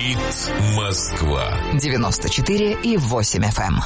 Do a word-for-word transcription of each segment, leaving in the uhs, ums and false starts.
Говорит Москва. девяносто четыре и восемь эф эм.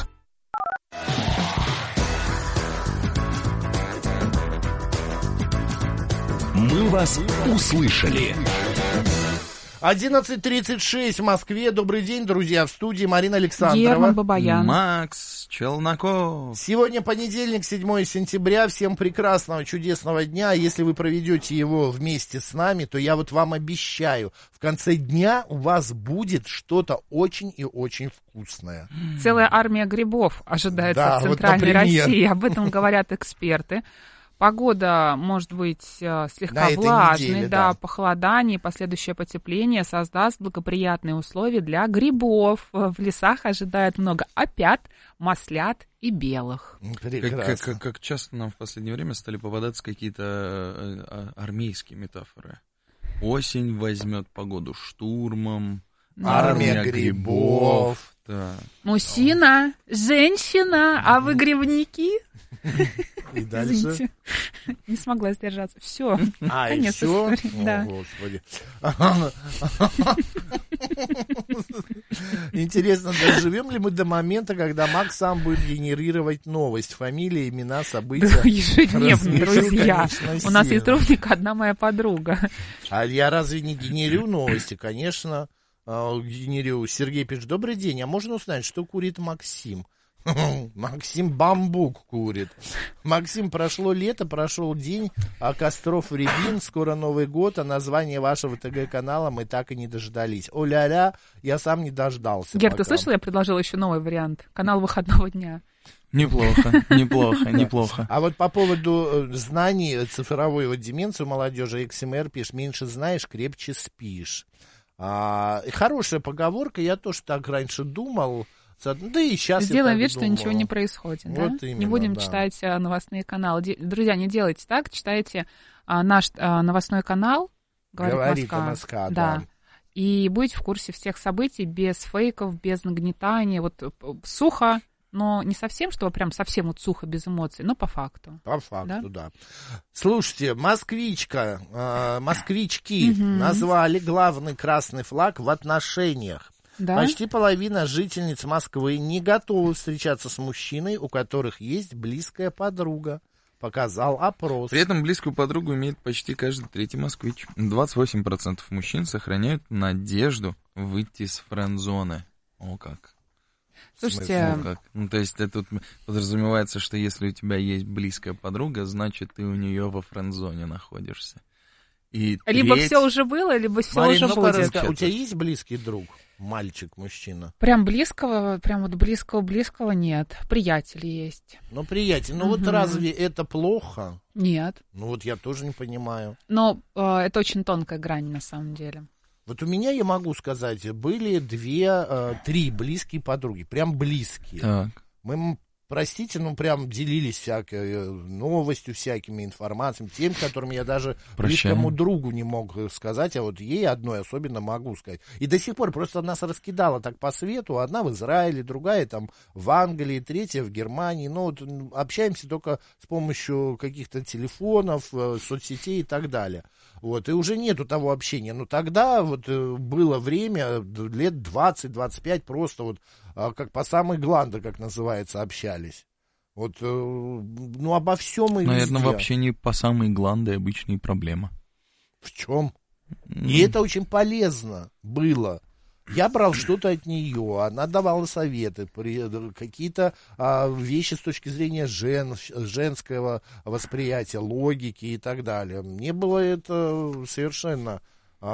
Мы вас услышали. одиннадцать тридцать шесть в Москве. Добрый день, друзья. В студии Марина Александрова. Герман Бабаян. Макс Челноков. Сегодня понедельник, седьмое сентября. Всем прекрасного, чудесного дня. Если вы проведете его вместе с нами, то я вот вам обещаю, в конце дня у вас будет что-то очень и очень вкусное. Целая армия грибов ожидается Да, в Центральной вот, например. России. Об этом говорят эксперты. Погода может быть э, слегка На этой влажной, неделе, да, да. похолодание, последующее потепление создаст благоприятные условия для грибов. В лесах ожидают много опят, маслят и белых. Прекрасно. Как, как, как часто нам в последнее время стали попадаться какие-то э, э, армейские метафоры. Осень возьмет погоду штурмом. Армия Армия грибов. Да. Мужчина, женщина, а вы грибники? И дальше? Извините, не смогла сдержаться. Все, А, и конец все? истории. Да. О, Господи. Интересно, доживем ли мы до момента, когда Макс сам будет генерировать новость, фамилии, имена, события? Ежедневно, Рассмешу, друзья. конечно, У нас сильно. есть рубрика «Одна моя подруга». А я разве не генерю новости? Конечно, а, генерю. Сергей пишет: добрый день, а можно узнать, что курит Максим? Максим бамбук курит. Максим, прошло лето, прошел день, а костров Рябин, скоро Новый год, а название вашего ТГ-канала мы так и не дождались. О-ля-ля, я сам не дождался. Гер, пока. ты слышал, я предложила еще новый вариант? Канал выходного дня. Неплохо, неплохо, неплохо. А вот по поводу э, знаний цифровой вот деменции у молодежи, икс эм эр пишет: меньше знаешь, крепче спишь. А, и хорошая поговорка, я тоже так раньше думал. Да и сейчас Сделаем я вид, так что ничего думаю. не происходит. Вот Да? именно, Не будем да. читать а, новостные каналы. Де- Друзья, не делайте так. Читайте а, наш а, новостной канал. Говорит, Говорит Москва. Москва, да. да. И будете в курсе всех событий без фейков, без нагнетания. Вот э, сухо, но не совсем, чтобы прям совсем вот сухо, без эмоций, но по факту. По факту, Да? да. Слушайте, москвичка, э, москвички назвали главный красный флаг в отношениях. Да? Почти половина жительниц Москвы не готовы встречаться с мужчиной, у которых есть близкая подруга, показал опрос. При этом близкую подругу имеет почти каждый третий москвич. двадцать восемь процентов мужчин сохраняют надежду выйти из френд-зоны. О как. Слушайте, Ну, как? Ну, то есть это тут подразумевается, что если у тебя есть близкая подруга, значит, ты у нее во френд-зоне находишься. И либо треть- все уже было, либо все Марин, уже ну-ка будет. раска- у тебя есть близкий друг, мальчик, мужчина? Прям близкого, прям вот близкого-близкого нет. Приятели есть. Ну, приятель, ну вот Мгм. разве это плохо? Нет. Ну вот я тоже не понимаю. Но э, это очень тонкая грань на самом деле. Вот у меня, я могу сказать, были две, э, три близкие подруги, прям близкие. Так. Мы, м, простите, ну прям делились всякой э, новостью, всякими информациями, тем, которым я даже Прощаем. близкому другу не мог э, сказать, а вот ей одной особенно могу сказать. И до сих пор просто нас раскидало так по свету, одна в Израиле, другая там в Англии, третья в Германии. Ну вот м, общаемся только с помощью каких-то телефонов, э, соцсетей и так далее. Вот, и уже нету того общения. Но тогда вот э, было время, д- лет двадцать-двадцать пять, просто вот а, как по самой гланды, как называется, общались. Вот, э, ну, обо всем и Наверное, везде. в общении по самой гланды обычные проблемы. В чем? И это очень полезно было. Я брал что-то от нее, она давала советы, при- какие-то а, вещи с точки зрения жен, женского восприятия, логики и так далее. Мне было это совершенно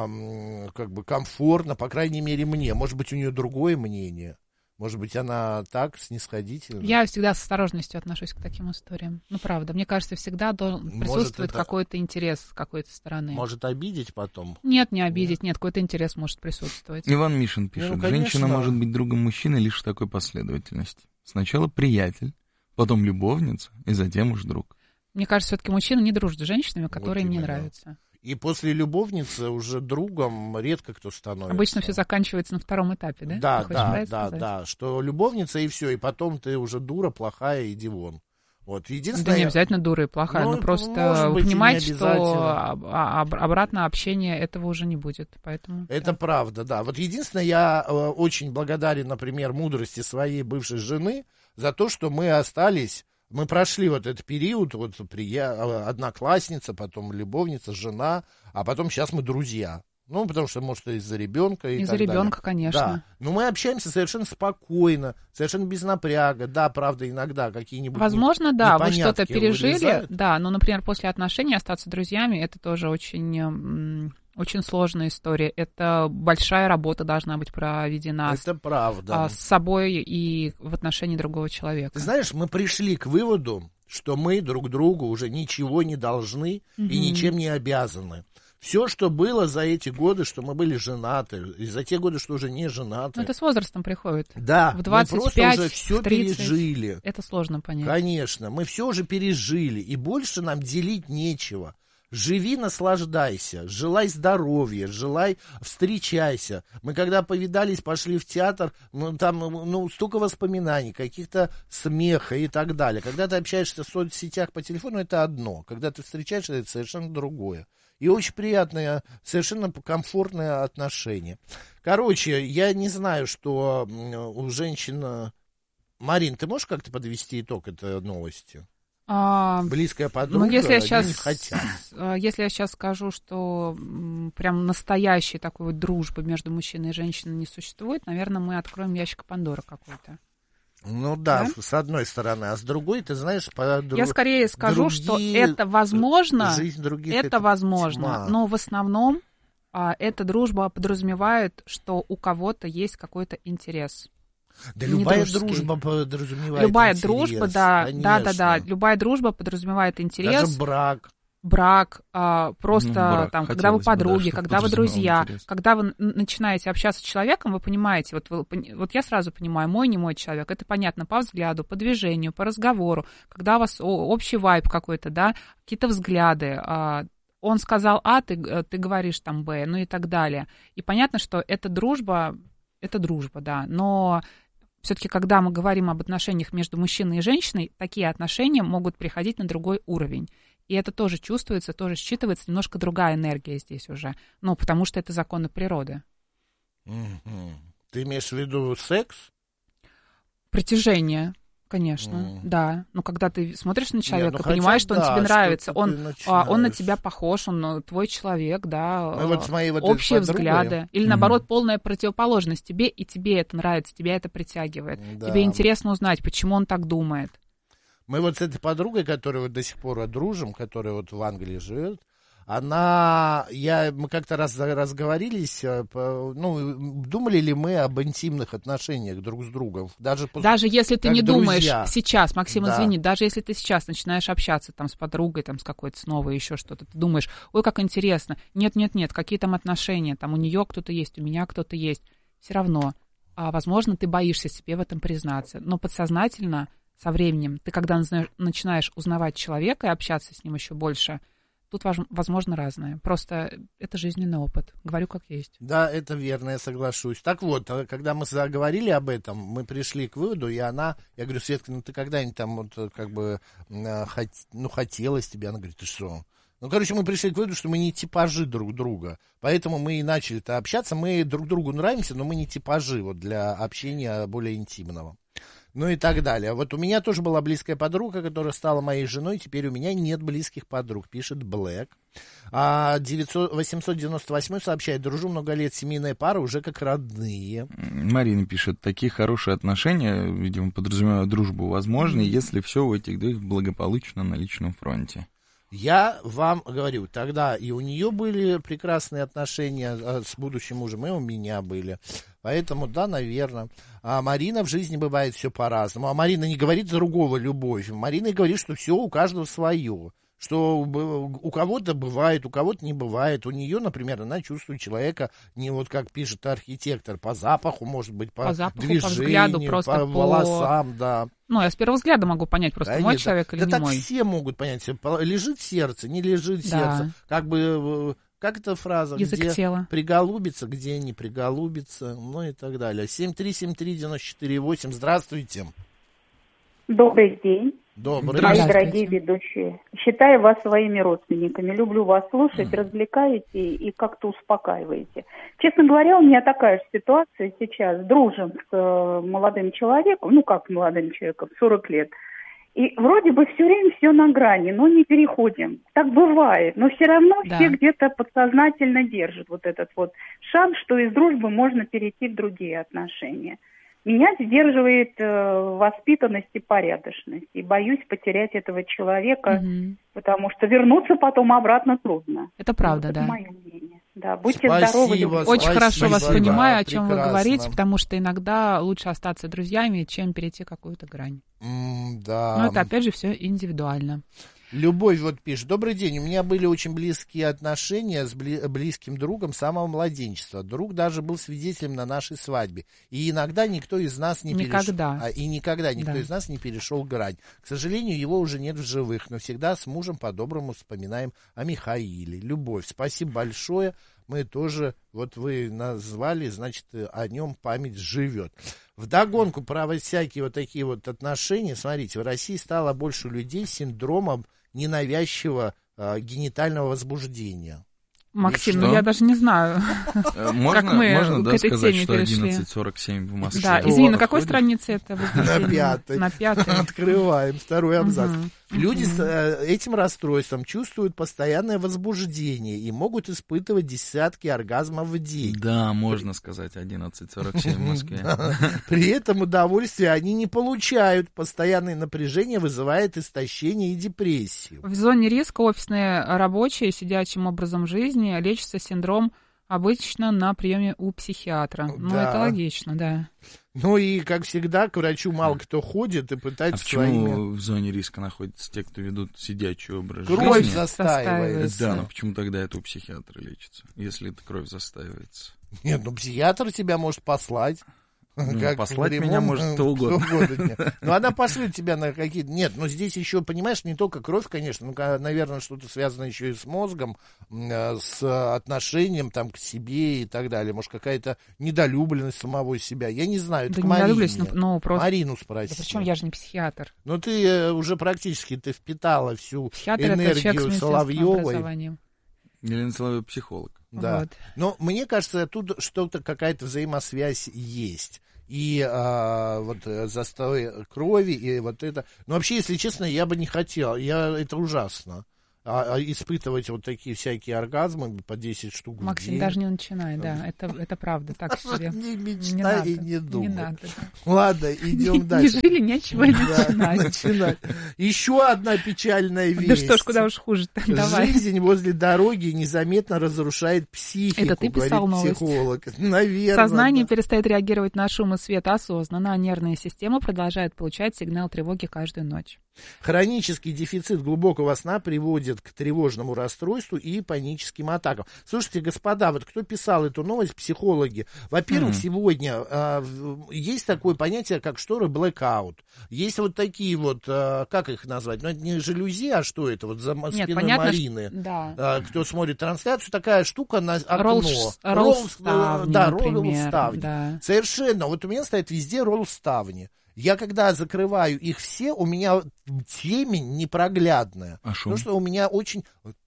ам, как бы комфортно, по крайней мере мне. Может быть, у нее другое мнение. Может быть, она так, снисходительна. Я всегда с осторожностью отношусь к таким историям. Ну, правда, мне кажется, всегда должен, Может, присутствует это- какой-то интерес с какой-то стороны. Может обидеть потом. Нет, не обидеть, нет, какой-то интерес может присутствовать. Иван Мишин пишет: Ну, конечно. женщина может быть другом мужчины лишь в такой последовательности. Сначала приятель, потом любовница и затем уж друг. Мне кажется, все-таки мужчины не дружат с женщинами, которые им не именно. нравятся. И после любовницы уже другом редко кто становится. Обычно все заканчивается на втором этапе, да? Да, Ты хочешь да, про это да, сказать? да, что любовница и все, и потом ты уже дура, плохая, иди вон. Вот, Да единственное... не обязательно дура и плохая, Ну, но просто может быть, и не понимать, что обязательно. об- об- обратно общения этого уже не будет. Поэтому, Это да. правда, да. Вот единственное, я э, очень благодарен, например, мудрости своей бывшей жены за то, что мы остались, мы прошли вот этот период, вот прия... одноклассница, потом любовница, жена, а потом сейчас мы друзья. Ну, потому что, может, из-за ребенка и Из-за так далее. ребенка, конечно. Да. Но мы общаемся совершенно спокойно, совершенно без напряга. Да, правда, иногда какие-нибудь Возможно, да, вы что-то непонятки пережили, вылезают. да, но, например, после отношений остаться друзьями, это тоже очень, м, очень сложная история. Это большая работа должна быть проведена с, Это правда. а, с собой и в отношении другого человека. Ты знаешь, мы пришли к выводу, что мы друг другу уже ничего не должны Мгм. и ничем не обязаны. Все, что было за эти годы, что мы были женаты, и за те годы, что уже не женаты. Но это с возрастом приходит. Да, в двадцать мы просто пять, уже все в тридцать. пережили. Это сложно понять. Конечно, мы все уже пережили, и больше нам делить нечего. Живи, наслаждайся, желай здоровья, желай, встречайся. Мы когда повидались, пошли в театр, ну, там ну, столько воспоминаний, каких-то смеха и так далее. Когда ты общаешься в соцсетях по телефону, это одно. Когда ты встречаешься, это совершенно другое. И очень приятное, совершенно комфортное отношение. Короче, я не знаю, что у женщин... Марин, ты можешь как-то подвести итог этой новости? А, Близкая подруга, ну, если я они сейчас, не хотят. если я сейчас скажу, что м, прям настоящей такой вот дружбы между мужчиной и женщиной не существует, наверное, мы откроем ящик Пандоры какой-то. Ну да, Да? с одной стороны, а с другой, ты знаешь, по дру- Я скорее скажу, что другие- это возможно, жизнь других это, это возможно, тьма. но в основном а, эта дружба подразумевает, что у кого-то есть какой-то интерес. Да не любая дружеский. дружба подразумевает Любая интерес, дружба, да, да, да, да, конечно. любая дружба подразумевает интерес. Даже брак. брак, а, просто Ну, брак. там, когда вы Хотелось бы, да, подруги, чтобы когда вы подразумевал друзья, интерес. когда вы н- начинаете общаться с человеком, вы понимаете, вот, вы пони- вот я сразу понимаю, мой, не мой человек, это понятно по взгляду, по движению, по разговору, когда у вас о- общий вайб какой-то, да, какие-то взгляды, а, он сказал А, ты, г- ты говоришь там Б, ну и так далее. И понятно, что это дружба, это дружба, да, но все-таки, когда мы говорим об отношениях между мужчиной и женщиной, такие отношения могут переходить на другой уровень. И это тоже чувствуется, тоже считывается, немножко другая энергия здесь уже. Ну, потому что это законы природы. Мгм. Ты имеешь в виду секс? Притяжение, конечно, М. да. Но когда ты смотришь на человека, ну, хотя понимаешь, что он да, тебе нравится, что-то он, ты а, он на начинаешь. тебя похож, он э, твой человек, да, Ну, вот э, с моей вот этой общие подругой. взгляды. Или, Мгм. наоборот, полная противоположность тебе, и тебе это нравится, тебя это притягивает. Да. Тебе интересно узнать, почему он так думает. Мы вот с этой подругой, которой вот до сих пор дружим, которая вот в Англии живет, она, я, мы как-то раз разговорились, э, по- ну, думали ли мы об интимных отношениях друг с другом, даже после- Даже если ты как не думаешь друзья. сейчас, Максим, Да. извини, даже если ты сейчас начинаешь общаться там с подругой, там с какой-то снова еще что-то, ты думаешь, ой, как интересно, нет-нет-нет, какие там отношения, там у нее кто-то есть, у меня кто-то есть, все равно, а, возможно, ты боишься себе в этом признаться, но подсознательно со временем, ты когда назна- начинаешь узнавать человека и общаться с ним еще больше, тут, вож- возможно, разное. Просто это жизненный опыт. Говорю, как есть. Да, это верно, я соглашусь. Так вот, а когда мы заговорили об этом, мы пришли к выводу, и она, я говорю, Светка, ну ты когда-нибудь там вот как бы, а, хот- ну хотелось тебе, она говорит, ты что? Ну, короче, мы пришли к выводу, что мы не типажи друг друга, поэтому мы и начали-то общаться, мы друг другу нравимся, но мы не типажи вот для общения более интимного. Ну и так далее. Вот у меня тоже была близкая подруга, которая стала моей женой. Теперь у меня нет близких подруг, пишет Блэк. А девятьсот, восемьсот девяносто восемь сообщает, дружу много лет, семейная пара уже как родные. Марина пишет, такие хорошие отношения, видимо, подразумевают дружбу, возможны, если все у этих двоих благополучно на личном фронте. Я вам говорю, тогда и у нее были прекрасные отношения а, с будущим мужем, и у меня были. Поэтому, да, наверное. А Марина в жизни бывает все по-разному. А Марина не говорит за другого любовь. Марина говорит, что все у каждого свое. Что у кого-то бывает, у кого-то не бывает. У нее, например, она чувствует человека, не вот как пишет архитектор, по запаху, может быть, по, По запаху, по движению, взгляду, просто по по- волосам, да. Ну, я с первого взгляда могу понять, просто Да мой нет, человек да, или да не так мой. все могут понять. Лежит сердце, не лежит Да. сердце. Как бы, э, как эта фраза? Язык где тела. приголубится, где не приголубится, ну и так далее. семь три семь три девять четыре восемь. Здравствуйте. Добрый день. Добрый. Мои Здравствуйте. дорогие ведущие, считаю вас своими родственниками. Люблю вас слушать, развлекаете и как-то успокаиваете. Честно говоря, у меня такая же ситуация сейчас. Дружим с э, молодым человеком, ну как молодым человеком, сорок лет. И вроде бы все время все на грани, но не переходим. Так бывает. Но все равно Да. все где-то подсознательно держат вот этот вот шанс, что из дружбы можно перейти в другие отношения. Меня сдерживает э, воспитанность и порядочность. И боюсь потерять этого человека, Мгм. потому что вернуться потом обратно трудно. Это правда, Вот да. Это мое мнение. Да, будьте Спасибо, здоровы. люблю. Очень Спасибо, хорошо вас да, понимаю, о чем вы прекрасно. говорите, потому что иногда лучше остаться друзьями, чем перейти какую-то грань. М, да. Но это, опять же, все индивидуально. Любовь вот пишет. Добрый день. У меня были очень близкие отношения с бли- близким другом с самого младенчества. Друг даже был свидетелем на нашей свадьбе. И иногда никто из нас не перешел... Никогда. А, и никогда никто Да. из нас не перешел грань. К сожалению, его уже нет в живых, но всегда с мужем по-доброму вспоминаем о Михаиле. Любовь. Спасибо большое. Мы тоже, вот вы назвали, значит, о нем память живет. Вдогонку про вот всякие вот такие вот отношения, смотрите, в России стало больше людей с синдромом ненавязчивого э, генитального возбуждения. Максим, что? ну я даже не знаю. Э, Можно, мы можно к да, этой сказать, теме что перешли? одиннадцать сорок семь в Москве? Да, Что? извини, на какой Подходит? странице это возбуждение? На пятой. На пятой. Открываем второй абзац. Мгм. Люди с э, этим расстройством чувствуют постоянное возбуждение и могут испытывать десятки оргазмов в день. Да, можно сказать одиннадцать сорок семь в Москве. При этом удовольствия они не получают. Постоянное напряжение вызывает истощение и депрессию. В зоне риска офисные рабочие сидячим образом жизни лечатся синдром обычно на приеме у психиатра. Ну, Да. это логично, да. Ну и, как всегда, к врачу мало кто ходит и А пытается почему своими... в зоне риска находятся те, кто ведут сидячий образ Кровь жизни? застаивается. Да, но почему тогда это у психиатра лечится, если эта кровь застаивается? Нет, ну психиатр тебя может послать. Ну, Как послать в меня прямом, может э, кто угодно. нет. Ну, она пошлет тебя на какие-то... Нет, но здесь еще, понимаешь, не только кровь, конечно, ну, ка- наверное, что-то связано еще и с мозгом, м, э, с отношением там к себе и так далее. Может, какая-то недолюбленность самого себя. Я не знаю, это Да к не Марине. недолюбленность, ну, ну, просто... Марину Да спроси. причем я же не психиатр. Ну, ты э, уже практически ты впитала всю Психиатр — это человек с энергию медицинским Соловьевой. образованием. Елена Соловьева психолог. Да. Вот. Но мне кажется, тут что-то, какая-то взаимосвязь есть. И а, вот э, застой крови, и вот это... Ну, вообще, если честно, я бы не хотел. Я, это ужасно. А, а испытывать вот такие всякие оргазмы по десять штук в Максим, день. даже не начинай, да, это, это правда, так себе. Не Не мечтай надо, и не думай. не надо. Ладно, идем Не дальше. жили, нечего и Да, начинать. начинать. Еще одна печальная вещь. Да что ж, куда уж хуже-то, давай. Жизнь возле дороги незаметно разрушает психику, Это ты писал говорит новость? психолог. Наверное. Сознание да. перестает реагировать на шум и свет осознанно, а нервная система продолжает получать сигнал тревоги каждую ночь. Хронический дефицит глубокого сна приводит к тревожному расстройству и паническим атакам. Слушайте, господа, вот кто писал эту новость, психологи. Во-первых, Мгм. сегодня а, в- есть такое понятие, как шторы blackout. Есть вот такие вот, а, как их назвать? Ну, это не жалюзи, а что это? Вот за м- Нет, спиной понятно, Марины. Да. А, кто смотрит трансляцию, такая штука на окно. Ролл-ш- Ролл- ролл-ставни, да, например, ролл-ставни. да. Совершенно. Вот у меня стоят везде ролл-ставни. Я когда закрываю их все, у меня темень непроглядная. А шум? Потому что у меня очень...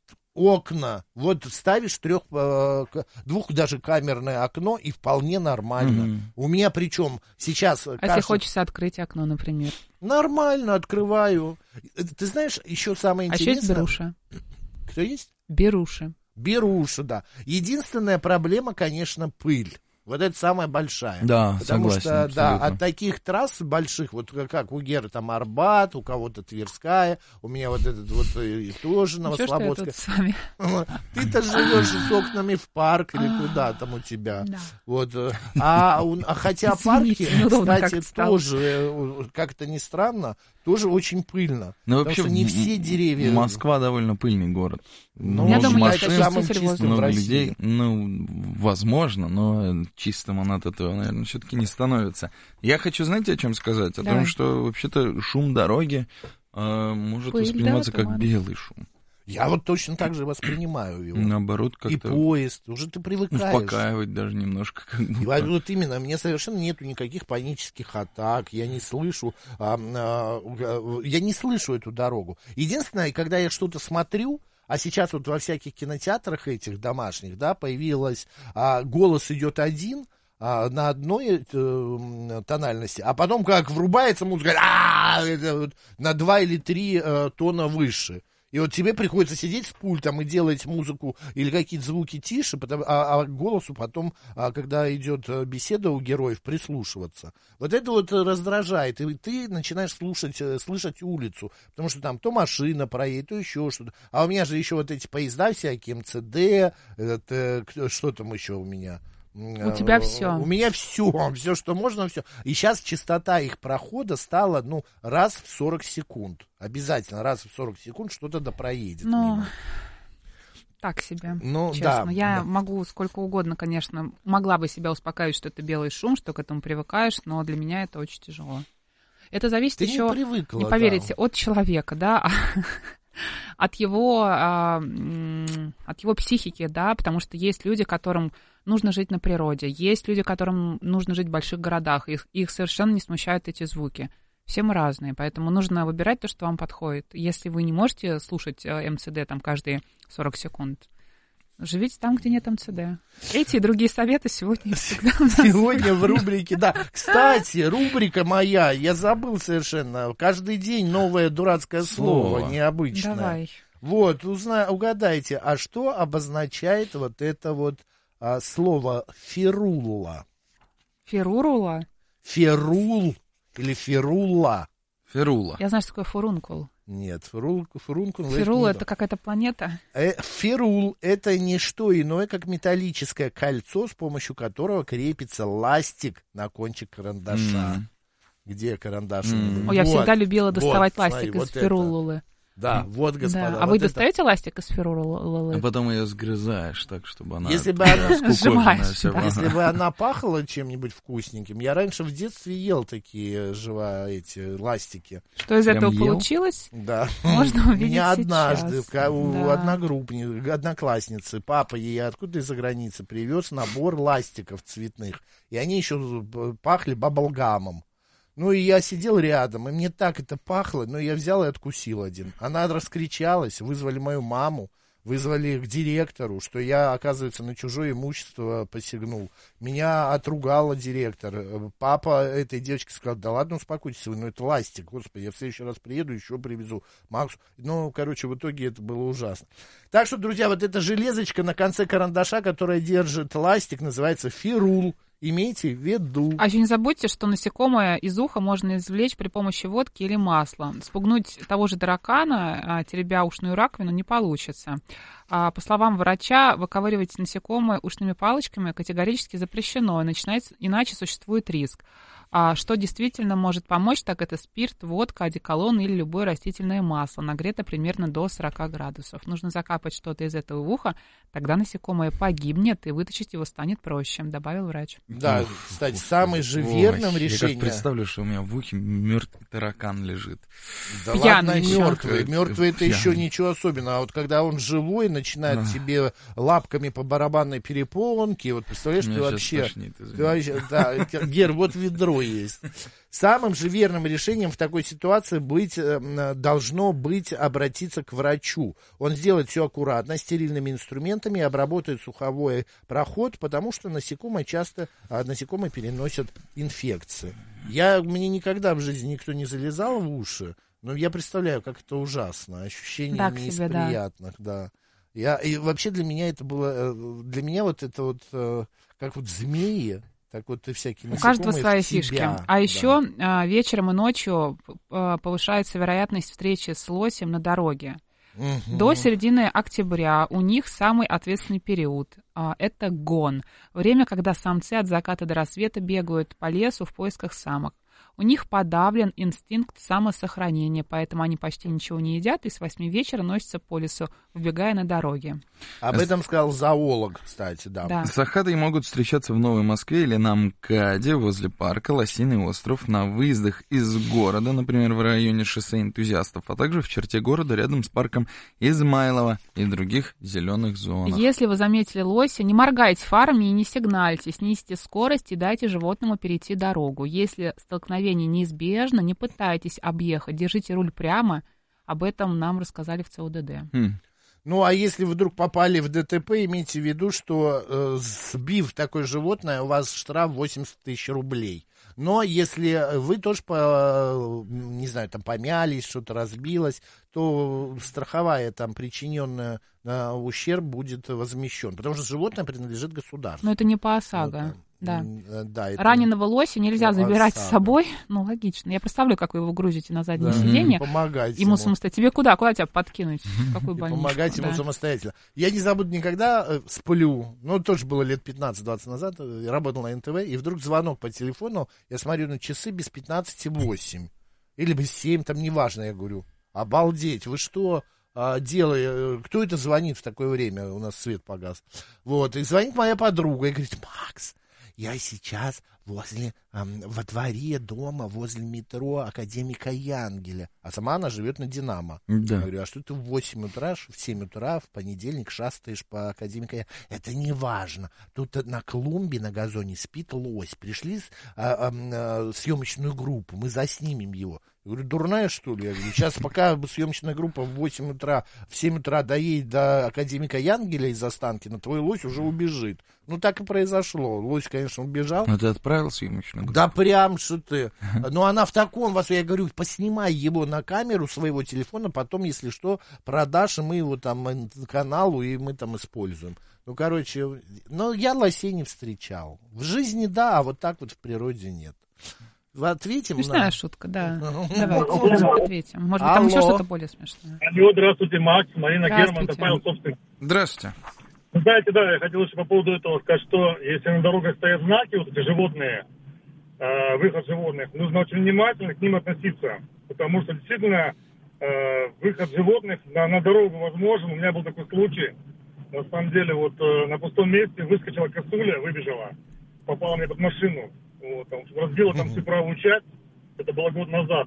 Окна. Вот ставишь трех, э, к- двух даже камерное окно, и вполне нормально. Мгм. У меня причем сейчас... А если хочется открыть окно, например? Нормально открываю. Э, Ты знаешь, еще самое А еще есть интересное... беруши. Кто есть? Беруши. Беруша, да. Единственная проблема, конечно, пыль. Вот это самая большая. Да, Потому согласен, что, да, абсолютно. от таких трасс больших, вот как у Геры там Арбат, у кого-то Тверская, у меня вот этот вот и тоже Ну, что ж ты я Новослободская. тут с вами? Ты-то живешь с окнами в парк или куда там у тебя. Да. Вот. э, А, у- а хотя парки, Извините, неудобно кстати, как-то стало. тоже, э, как-то не странно, тоже очень пыльно. Ну, Потому вообще, что не м- все деревья... Москва довольно пыльный город. Ну, Я Много думаю, машин, это самым чувствитель чистым воздуха. в много России. людей. Ну, возможно, но чистым он от этого, наверное, все-таки не становится. Я хочу, знаете, о чем сказать? О Давай. том, что вообще-то шум дороги э, может Пыль, восприниматься да, как туман. белый шум. Я вот точно так же воспринимаю его. Наоборот, как-то... И поезд, уже ты привыкаешь. Успокаивать даже немножко. Как будто. И вот именно, мне совершенно нету никаких панических атак, я не слышу, а, а, я не слышу эту дорогу. Единственное, когда я что-то смотрю, а сейчас вот во всяких кинотеатрах этих домашних, да, появилось, а, голос идет один, а, на одной э, тональности, а потом как врубается музыка, а, это вот на два или три э, тона выше. И вот тебе приходится сидеть с пультом и делать музыку или какие-то звуки тише, потому, а, а голосу потом, а, когда идет беседа у героев, прислушиваться. Вот это вот раздражает, и ты начинаешь слушать, слышать улицу, потому что там то машина проедет, то еще что-то. А у меня же еще вот эти поезда всякие, эм цэ дэ, это, что там еще у меня? У тебя все. У меня все, все, что можно, все. И сейчас частота их прохода стала, ну, раз в сорок секунд. Обязательно раз в сорок секунд что-то да проедет. Ну, мимо. так себе, ну, честно. Да, Я да. могу сколько угодно, конечно, могла бы себя успокаивать, что это белый шум, что к этому привыкаешь, но для меня это очень тяжело. Это зависит Ты еще, не привыкла, не поверите, да. от человека, да, от его, от его психики, да, потому что есть люди, которым нужно жить на природе, есть люди, которым нужно жить в больших городах, их, их совершенно не смущают эти звуки. Все мы разные, поэтому нужно выбирать то, что вам подходит. Если вы не можете слушать эм цэ дэ там каждые сорок секунд, живите там, где нет эм цэ дэ. Эти и другие советы сегодня всегда у нас. Сегодня в рубрике, да. Кстати, рубрика моя, я забыл совершенно. Каждый день новое дурацкое слово, Слово. необычное. Давай. Вот, узна, угадайте, а что обозначает вот это вот а, слово ферула? Ферурула? Ферул или ферула? Ферула. Я знаю, что такое фурункул. Нет, ферул, ферункул. Ферула — это какая-то планета? Э, Ферул — это не что иное, как металлическое кольцо, с помощью которого крепится ластик на кончик карандаша. Mm. Где карандаш? Mm. Ой, я Вот, всегда любила доставать вот, ластик смотри, из вот ферулулы. это. Да, вот, господа. Да. А вот вы это. достаете ластик из ферулулы? А потом ее сгрызаешь так, чтобы она... Если бы она, Сжимаешь, вся да. если бы она пахла чем-нибудь вкусненьким, я раньше в детстве ел такие жива эти ластики. Что из Прям этого ел? получилось? Да. Можно увидеть Меня сейчас. однажды в ка- у Да. одногруппни- одноклассницы папа ей откуда из-за границы привез набор ластиков цветных. И они еще пахли баблгамом. Ну, и я сидел рядом, и мне так это пахло, но я взял и откусил один. Она раскричалась, вызвали мою маму, вызвали к директору, что я, оказывается, на чужое имущество посягнул. Меня отругала директор. Папа этой девочки сказал: да ладно, успокойтесь вы, ну это ластик, господи, я в следующий раз приеду, еще привезу Максу. Ну, короче, в итоге это было ужасно. Так что, друзья, вот эта железочка на конце карандаша, которая держит ластик, называется ферул. Имейте в виду. А еще не забудьте, что насекомое из уха можно извлечь при помощи водки или масла. Спугнуть того же таракана, теребя ушную раковину, не получится. А, по словам врача, выковыривать насекомое ушными палочками категорически запрещено, иначе существует риск. А что действительно может помочь, так это спирт, водка, одеколон или любое растительное масло, нагрето примерно до сорока градусов. Нужно закапать что-то из этого в ухо, тогда насекомое погибнет, и вытащить его станет проще, добавил врач. Да, Ух, кстати, ух, самым же верным Ой, решением... Я как представлю, что у меня в ухе мертвый таракан лежит. Да Пьяный ладно, еще. мертвый. Мертвый это Пьяный. еще ничего особенного. А вот когда он живой, начинает Ах. тебе лапками по барабанной перепонке, вот представляешь, ты Меня щас вообще... тошнит, извини. ты вообще- Да, Гер, вот ведро есть. Самым же верным решением в такой ситуации быть, э, должно быть обратиться к врачу. Он сделает все аккуратно, стерильными инструментами, и обработает слуховой проход, потому что насекомые часто, а, насекомые переносят инфекции. Я, мне никогда в жизни никто не залезал в уши, но я представляю, как это ужасно. Ощущение Так не из себе, да. приятных, да. Я, и вообще для меня это было, э, для меня вот это вот, э, как вот змеи, так вот и всякие У каждого насекомые свои в себя, фишки. А да. еще а, вечером и ночью а, повышается вероятность встречи с лосем на дороге. Мгм. До середины октября у них самый ответственный период. А, это гон. Время, когда самцы от заката до рассвета бегают по лесу в поисках самок. У них подавлен инстинкт самосохранения, поэтому они почти ничего не едят и с восьми вечера носятся по лесу, убегая на дороге. Об этом сказал зоолог, кстати, да. Да. Сахатой могут встречаться в Новой Москве или на МКАДе возле парка Лосиный остров, на выездах из города, например, в районе шоссе Энтузиастов, а также в черте города рядом с парком Измайлова и других зеленых зонах. Если вы заметили лося, не моргайте фарами и не сигнальте, снизьте скорость и дайте животному перейти дорогу. Если столкновение неизбежно, не пытайтесь объехать, держите руль прямо. Об этом нам рассказали в ЦОДД. Хм. Ну, а если вдруг попали в ДТП, имейте в виду, что э, сбив такое животное, у вас штраф восемьдесят тысяч рублей. Но если вы тоже, по, не знаю, там помялись, что-то разбилось, то страховая там причиненная э, ущерб будет возмещен, потому что животное принадлежит государству. Но это не по ОСАГО. Вот, Да. Да, это... Раненого лося нельзя Ну, забирать осада. с собой. Ну, логично. Я представляю, как вы его грузите на заднее Да. сиденье. Помогайте Ему ему. самостоятельно. Тебе куда? Куда тебя подкинуть? В какую И больницу? помогать ему Да. самостоятельно. Я не забуду никогда, э, сплю, ну, тоже было лет пятнадцать-двадцать назад, э, я работал на эн тэ вэ, и вдруг звонок по телефону, я смотрю на часы без пятнадцати восемь, или без семь, там неважно, я говорю, обалдеть, вы что а, делаете, кто это звонит в такое время, у нас свет погас, вот, и звонит моя подруга, и говорит, Макс, я сейчас возле, эм, во дворе дома, возле метро Академика Янгеля. А сама она живет на Динамо. Да. Я говорю, а что ты в восемь утра, в семь утра, в понедельник шастаешь по Академика Янгеля? Это не важно. Тут на клумбе, на газоне спит лось. Пришли с, а, а, а, съемочную группу, мы заснимем его. Я говорю, дурная, что ли? Я говорю, сейчас пока съемочная группа в восемь утра, в семь утра доедет до Академика Янгеля из Останкина, твой лось уже убежит. Ну, так и произошло. Лось, конечно, убежал. Но ты отправил съемочную группу? Да прям, что ты. Но она в таком вас, я говорю, поснимай его на камеру своего телефона, потом, если что, продашь, и мы его там каналу, и мы там используем. Ну, короче, но я лосей не встречал. В жизни да, а вот так вот в природе нет. Ответим Смешная на... шутка, да. Давайте ответим. Может быть, там Алло. еще что-то более смешное. Алло, здравствуйте, Макс, Марина Здравствуйте. Герман, это Павел Собственник. Здравствуйте. Вы знаете, да, я хотел еще по поводу этого сказать, что если на дорогах стоят знаки, вот эти животные, э, выход животных, нужно очень внимательно к ним относиться, потому что действительно э, выход животных на, на дорогу возможен. У меня был такой случай, на самом деле, вот э, на пустом месте выскочила косуля, выбежала, попала мне под машину, вот, там, разбила там всю правую часть, это было год назад,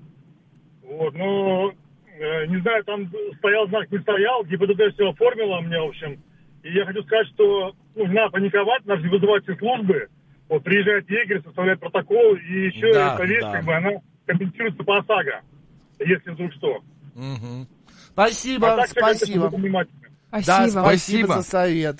вот, но э, не знаю, там стоял знак, не стоял, ГИБДД все оформила мне, в общем. И я хочу сказать, что ну, не надо паниковать, надо вызывать все службы. Вот приезжает егерь, составляет протокол, и еще Да, эта вещь, да. как бы, она компенсируется по ОСАГО, если вдруг что. Угу. Спасибо, А так, спасибо. внимательно. Да, Спасибо. спасибо Спасибо. за совет.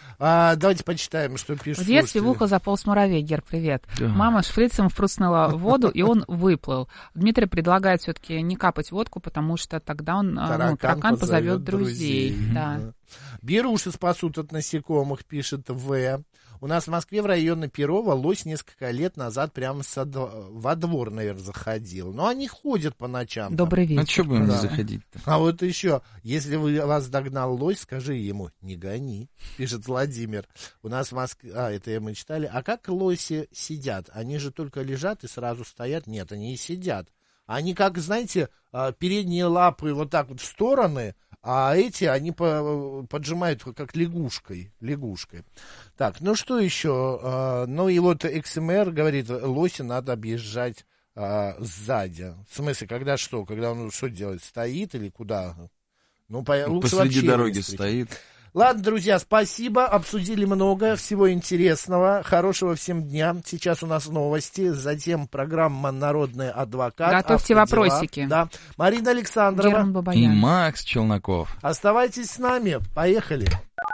А, давайте почитаем, что пишут В детстве в слушатели. ухо заполз муравей. Гер, привет. Да. Мама шприцем впрыснула в воду, и он выплыл. Дмитрий предлагает все-таки не капать водку, потому что тогда он, Таракан, ну, таракан позовет позовет друзей. друзей. Да. Беруши спасут от насекомых, пишет В. У нас в Москве в районе Перова лось несколько лет назад прямо со дво- во двор, наверное, заходил. Но они ходят по ночам. там. Добрый Ну, вечер. что будем Да. заходить-то? А вот еще, если вы, вас догнал лось, скажи ему, не гони, пишет Владимир. У нас в Москве, а, это мы читали. А как лоси сидят? Они же только лежат и сразу стоят? Нет, они и сидят. Они, как, знаете, а, передние лапы вот так вот в стороны, а эти, они по- поджимают как лягушкой, лягушкой. Так, ну что еще? А, ну и вот икс эм эр говорит, лоси надо объезжать а, сзади. В смысле, когда что? Когда он что делает? Стоит или куда? Ну, по, лучше Посреди вообще дороги не встречать. стоит. Ладно, друзья, спасибо. Обсудили много всего интересного. Хорошего всем дня. Сейчас у нас новости. Затем программа «Народный адвокат». Готовьте Автодела. вопросики. Да. Марина Александрова. Герман И Бабаян. Макс Челноков. Оставайтесь с нами. Поехали.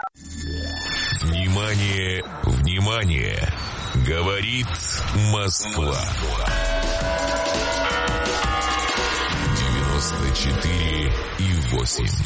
Внимание, внимание! Говорит Москва. девяносто четыре и восемь.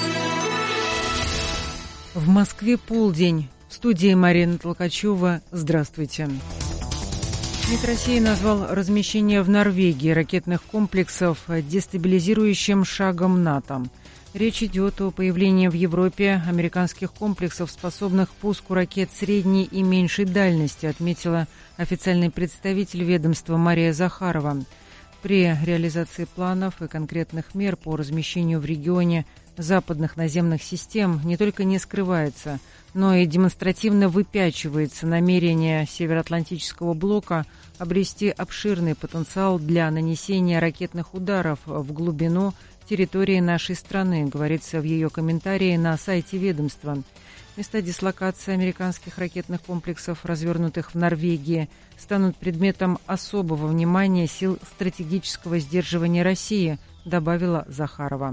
В Москве полдень. В студии Марина Толкачева. Здравствуйте. МИД России назвал размещение в Норвегии ракетных комплексов дестабилизирующим шагом НАТО. Речь идет о появлении в Европе американских комплексов, способных к пуску ракет средней и меньшей дальности, отметила официальный представитель ведомства Мария Захарова. При реализации планов и конкретных мер по размещению в регионе западных наземных систем не только не скрывается, но и демонстративно выпячивается намерение Североатлантического блока обрести обширный потенциал для нанесения ракетных ударов в глубину территории нашей страны, говорится в ее комментарии на сайте ведомства. Места дислокации американских ракетных комплексов, развернутых в Норвегии, станут предметом особого внимания сил стратегического сдерживания России, добавила Захарова.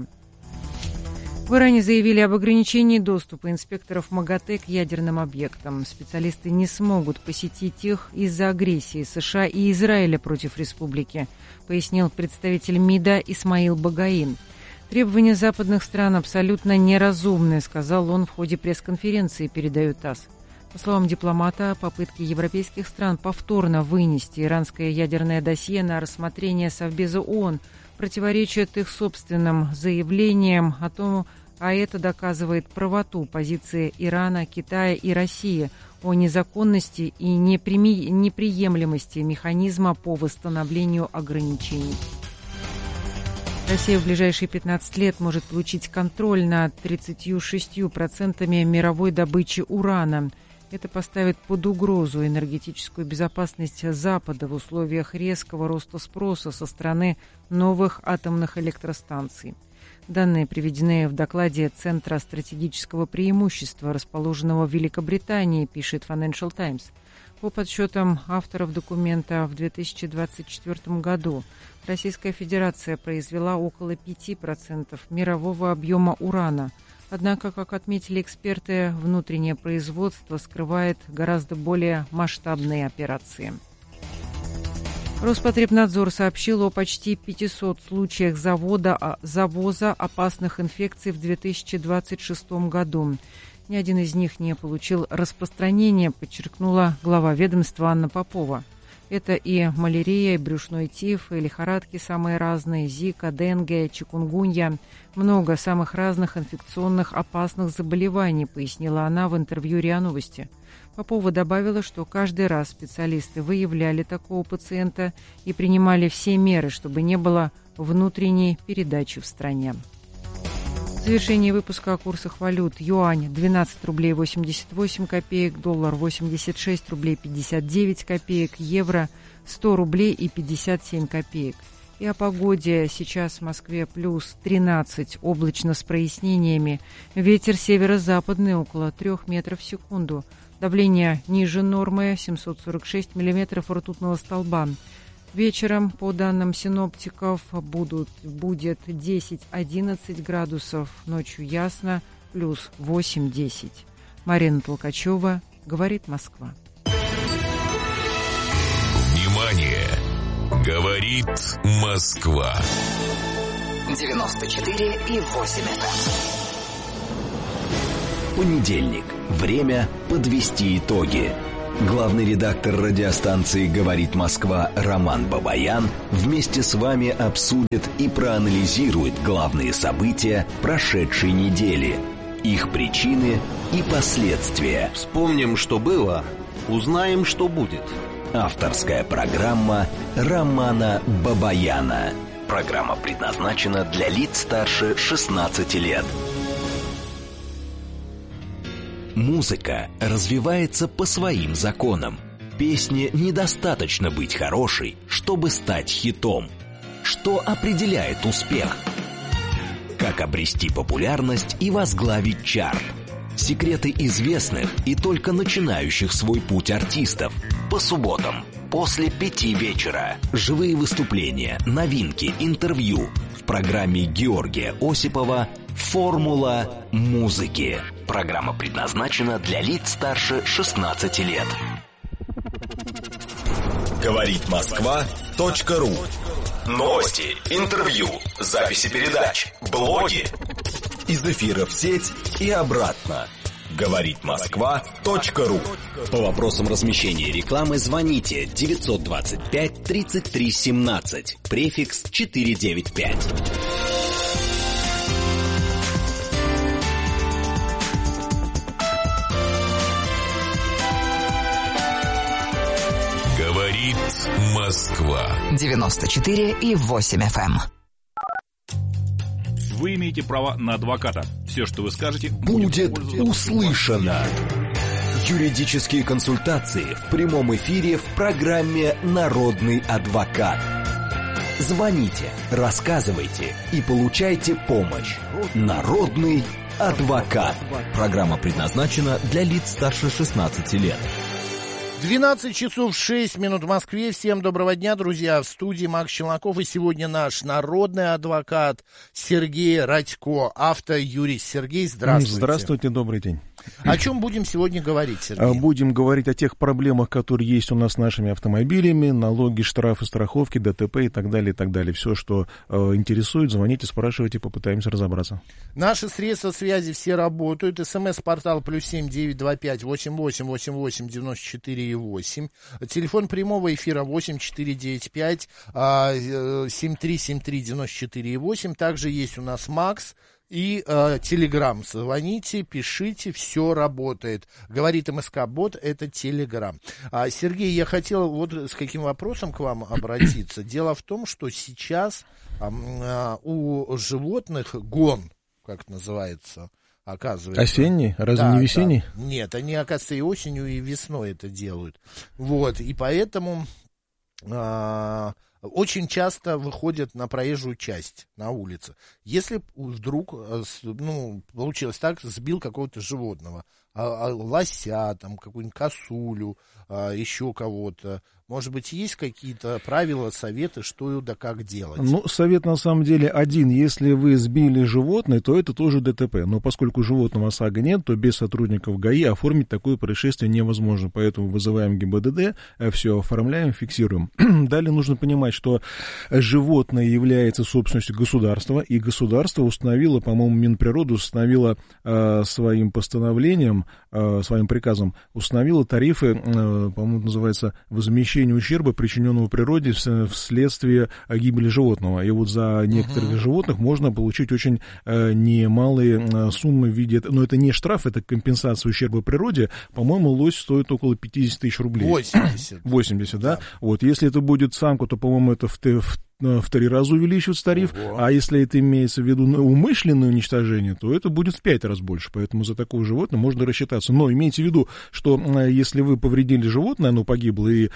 В Иране заявили об ограничении доступа инспекторов МАГАТЭ к ядерным объектам. Специалисты не смогут посетить их из-за агрессии США и Израиля против республики, пояснил представитель МИДа Исмаил Багаин. Требования западных стран абсолютно неразумны, сказал он в ходе пресс-конференции, передает ТАСС. По словам дипломата, попытки европейских стран повторно вынести иранское ядерное досье на рассмотрение Совбеза ООН противоречат их собственным заявлениям о том, а это доказывает правоту позиции Ирана, Китая и России о незаконности и неприми... неприемлемости механизма по восстановлению ограничений. Россия в ближайшие пятнадцать лет может получить контроль над тридцатью шестью процентами мировой добычи урана. Это поставит под угрозу энергетическую безопасность Запада в условиях резкого роста спроса со стороны новых атомных электростанций. Данные приведены в докладе Центра стратегического преимущества, расположенного в Великобритании, пишет Financial Times. По подсчетам авторов документа, в две тысячи двадцать четвёртом году Российская Федерация произвела около пяти процентов мирового объема урана. Однако, как отметили эксперты, внутреннее производство скрывает гораздо более масштабные операции. Роспотребнадзор сообщил о почти пятистах случаях завода, завоза опасных инфекций в две тысячи двадцать шестом году. Ни один из них не получил распространения, подчеркнула глава ведомства Анна Попова. Это и малярия, и брюшной тиф, и лихорадки самые разные, зика, денге, чикунгунья. Много самых разных инфекционных опасных заболеваний, пояснила она в интервью РИА Новости. Попова добавила, что каждый раз специалисты выявляли такого пациента и принимали все меры, чтобы не было внутренней передачи в стране. В завершении выпуска о курсах валют. Юань двенадцать рублей восемьдесят восемь копеек, доллар восемьдесят шесть рублей пятьдесят девять копеек, евро сто рублей и пятьдесят семь копеек. И о погоде. Сейчас в Москве плюс тринадцать, облачно с прояснениями. Ветер северо-западный около трех метров в секунду. Давление ниже нормы, семьсот сорок шесть миллиметров ртутного столба. Вечером, по данным синоптиков, будут, будет десять-одиннадцать градусов, ночью ясно, плюс восемь-десять. Марина Толкачева, говорит Москва. Внимание! Говорит Москва. девяносто четыре и восемь эф эм. Понедельник. Время подвести итоги. Главный редактор радиостанции «Говорит Москва» Роман Бабаян вместе с вами обсудит и проанализирует главные события прошедшей недели, их причины и последствия. Вспомним, что было, узнаем, что будет. Авторская программа Романа Бабаяна. Программа предназначена для лиц старше шестнадцати лет. Музыка развивается по своим законам. Песне недостаточно быть хорошей, чтобы стать хитом. Что определяет успех? Как обрести популярность и возглавить чарт? Секреты известных и только начинающих свой путь артистов. По субботам после пяти вечера. Живые выступления, новинки, интервью. В программе Георгия Осипова «Формула музыки». Программа предназначена для лиц старше шестнадцати лет. Говорит Москва точка ру. Новости, интервью, записи передач, блоги. Из эфира в сеть и обратно. Говорит Москва точка ру. По вопросам размещения рекламы звоните девятьсот двадцать пять тридцать три семнадцать, префикс четыреста девяносто пять. Говорит Москва. девяносто четыре и восемь эф эм. Вы имеете право на адвоката. Все, что вы скажете, будет услышано. Юридические консультации в прямом эфире в программе «Народный адвокат». Звоните, рассказывайте и получайте помощь. Народный адвокат. Программа предназначена для лиц старше шестнадцати лет. двенадцать часов шесть минут в Москве. Всем доброго дня, друзья. В студии Макс Челноков. И сегодня наш народный адвокат Сергей Радько, автоюрист. Сергей, здравствуйте. Здравствуйте, добрый день. О чем будем сегодня говорить, Сергей? Будем говорить о тех проблемах, которые есть у нас с нашими автомобилями, налоги, штрафы, страховки, ДТП и так далее, и так далее. Все, что э, интересует, звоните, спрашивайте, попытаемся разобраться. Наши средства связи все работают. СМС-портал плюс семь девять два пять восемь восемь восемь восемь девяносто четыре восемь. Телефон прямого эфира восемь четыре девять пять семь три семь три девяносто четыре восемь. Также есть у нас Макс. И э, Телеграм. Звоните, пишите, все работает. Говорит МСК-бот, это Телеграм. А, Сергей, я хотел вот с каким вопросом к вам обратиться. Дело в том, что сейчас э, у животных гон, как это называется, оказывается. Осенний? Разве да, не весенний? Да. Нет, они, оказывается, и осенью, и весной это делают. Вот, и поэтому... Э, очень часто выходят на проезжую часть, на улице. Если вдруг, ну, получилось так, сбил какого-то животного, лося, там, какую-нибудь косулю, еще кого-то, может быть, есть какие-то правила, советы, что да как делать? Ну, совет на самом деле один. Если вы сбили животное, то это тоже ДТП. Но поскольку животного ОСАГО нет, то без сотрудников ГАИ оформить такое происшествие невозможно. Поэтому вызываем ГИБДД, все оформляем, фиксируем. Далее нужно понимать, что животное является собственностью государства, и государство установило, по-моему, Минприроды установило э, своим постановлением, э, своим приказом, установило тарифы, э, по-моему, называется возмещение ущерба, причиненного природе вследствие гибели животного. И вот за некоторых uh-huh. животных можно получить очень э, немалые э, суммы в виде... Но это не штраф, это компенсация ущерба природе. По-моему, лось стоит около пятьдесят тысяч рублей. восемьдесят. восемьдесят, да? да? Вот, если это будет самка, то, по-моему, это в, в в три раза увеличивается тариф, Ого. А если это имеется в виду умышленное уничтожение, то это будет в пять раз больше, поэтому за такое животное можно рассчитаться. Но имейте в виду, что если вы повредили животное, оно погибло, и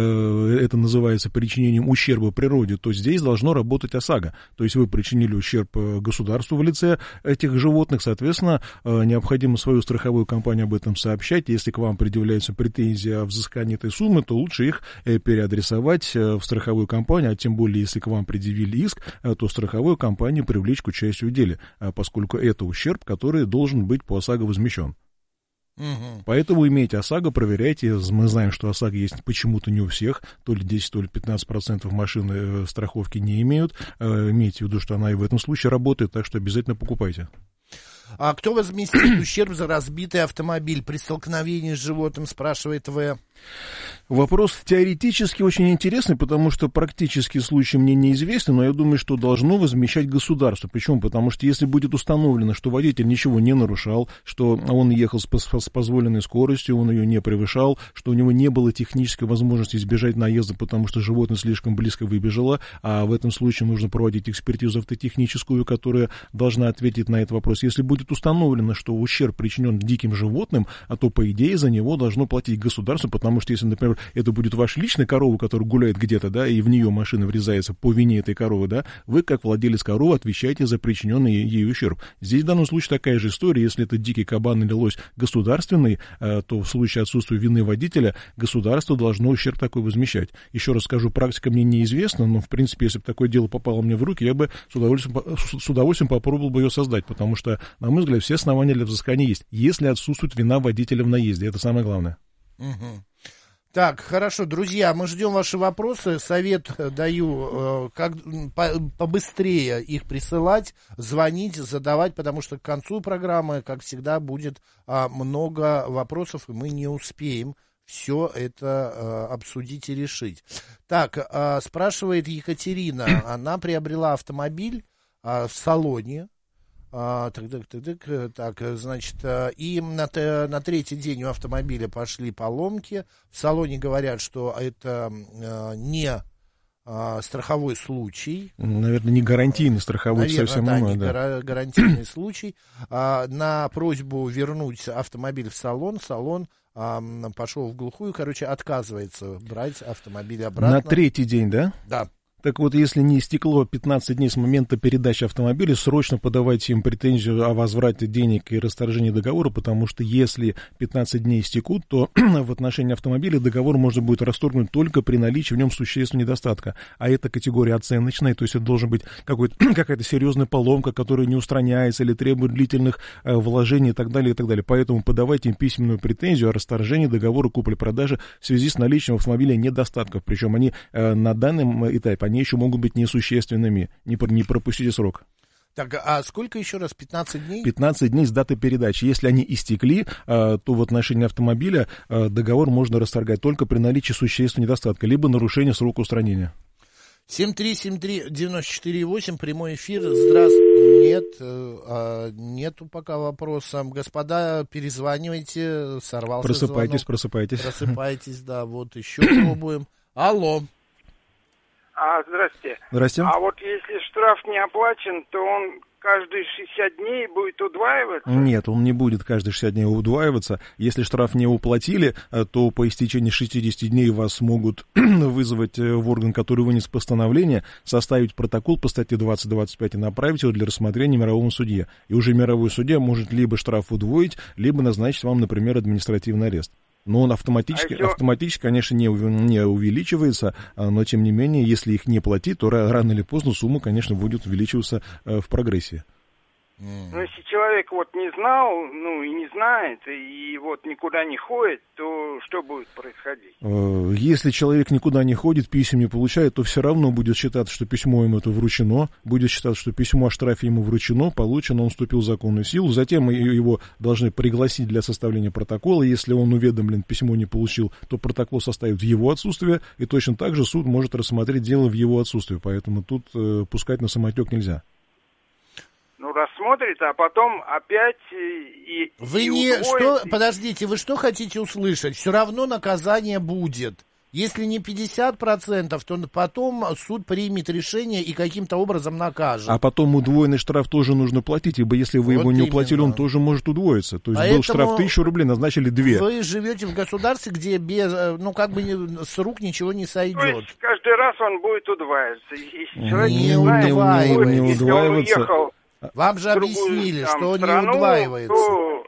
э, это называется причинением ущерба природе, то здесь должно работать ОСАГО. То есть вы причинили ущерб государству в лице этих животных, соответственно, э, необходимо свою страховую компанию об этом сообщать. Если к вам предъявляются претензии о взыскании этой суммы, то лучше их э, переадресовать э, в страховую компанию, а тем более, если к вам предъявили иск, то страховую компанию привлечь к участию в деле, поскольку это ущерб, который должен быть по ОСАГО возмещен. Угу. Поэтому имейте ОСАГО, проверяйте. Мы знаем, что ОСАГО есть почему-то не у всех, то ли десять, то ли пятнадцать процентов машин страховки не имеют. Имейте в виду, что она и в этом случае работает, так что обязательно покупайте. А кто возместит ущерб за разбитый автомобиль при столкновении с животным, спрашивает В. Вопрос теоретически очень интересный, потому что практический случай мне неизвестен, но я думаю, что должно возмещать государство. Почему? Потому что если будет установлено, что водитель ничего не нарушал, что он ехал с позволенной скоростью, он ее не превышал, что у него не было технической возможности избежать наезда, потому что животное слишком близко выбежало, а в этом случае нужно проводить экспертизу автотехническую, которая должна ответить на этот вопрос. Если будет установлено, что ущерб причинен диким животным, а то, по идее, за него должно платить государство, потому что если, например, это будет ваша личная корова, которая гуляет где-то, да, и в нее машина врезается по вине этой коровы, да, вы, как владелец коровы, отвечаете за причиненный ей ущерб. Здесь в данном случае такая же история. Если это дикий кабан или лось государственный, то в случае отсутствия вины водителя государство должно ущерб такой возмещать. Еще раз скажу, практика мне неизвестна, но, в принципе, если бы такое дело попало мне в руки, я бы с удовольствием, с удовольствием попробовал бы ее создать, потому что, на мой взгляд, все основания для взыскания есть, если отсутствует вина водителя в наезде. Это самое главное. Угу. Так, хорошо, друзья, мы ждем ваши вопросы. Совет даю, как побыстрее их присылать, звонить, задавать, потому что к концу программы, как всегда, будет много вопросов, и мы не успеем все это обсудить и решить. Так, спрашивает Екатерина, она приобрела автомобиль в салоне, А, так, так, так, так, так, значит, и на, на третий день у автомобиля пошли поломки. В салоне говорят, что это не а, страховой случай. Наверное, не гарантийный страховой, Наверное, совсем да, иное, не да. гара- гарантийный случай. А, на просьбу вернуть автомобиль в салон, салон а, пошел в глухую, короче, отказывается брать автомобиль обратно. На третий день, да? Да. Так вот, если не истекло пятнадцать дней с момента передачи автомобиля, срочно подавайте им претензию о возврате денег и расторжении договора, потому что если пятнадцать дней истекут, то в отношении автомобиля договор можно будет расторгнуть только при наличии в нем существенного недостатка. А это категория оценочная, то есть это должен быть какая-то серьезная поломка, которая не устраняется или требует длительных э, вложений и так далее, и так далее. Поэтому подавайте им письменную претензию о расторжении договора купли-продажи в связи с наличием автомобиля недостатков. Причем они э, на данном этапе, они еще могут быть несущественными. Не, не пропустите срок. Так, а сколько еще раз? пятнадцать дней? пятнадцать дней с даты передачи. Если они истекли, то в отношении автомобиля договор можно расторгать только при наличии существенного недостатка, либо нарушения срока устранения. семь три семь три девять четыре восемь, прямой эфир. Здравствуйте. Нет, а, нету пока вопроса. Господа, перезванивайте. Сорвался Просыпайтесь, звонок. просыпайтесь. Просыпайтесь, да, вот еще пробуем. Алло. А, здрасте. Здрасте. А вот если штраф не оплачен, то он каждые шестьдесят дней будет удваиваться? Нет, он не будет каждые шестьдесят дней удваиваться. Если штраф не уплатили, то по истечении шестидесяти дней вас могут вызвать в орган, который вынес постановление, составить протокол по статье двадцать двадцать пять и направить его для рассмотрения мировому судье. И уже мировой судья может либо штраф удвоить, либо назначить вам, например, административный арест. Но он автоматически, а автоматически, конечно, не, не увеличивается, но, тем не менее, если их не платить, то рано или поздно сумма, конечно, будет увеличиваться в прогрессии. Ну, если человек вот не знал, ну, и не знает, и вот никуда не ходит, то что будет происходить? Если человек никуда не ходит, писем не получает, то все равно будет считаться, что письмо ему это вручено, будет считаться, что письмо о штрафе ему вручено, получено, он вступил в законную силу, затем его должны пригласить для составления протокола, если он уведомлен, письмо не получил, то протокол составят в его отсутствие, и точно так же суд может рассмотреть дело в его отсутствие, поэтому тут э, пускать на самотек нельзя. Ну, рассмотрит, а потом опять и... Вы и не... удвоит, Что... и... Подождите, вы что хотите услышать? Все равно наказание будет. Если не пятьдесят процентов, то потом суд примет решение и каким-то образом накажет. А потом удвоенный штраф тоже нужно платить, ибо если вы вот его не именно. уплатили, он тоже может удвоиться. То есть Поэтому был штраф тысячу рублей, назначили две. Вы живете в государстве, где без, ну как бы с рук ничего не сойдет. То есть каждый раз он будет удваиваться. Если человек не, не знает, удваивается. Не если он уехал Вам же объяснили, там, что страну, не удваивается. То,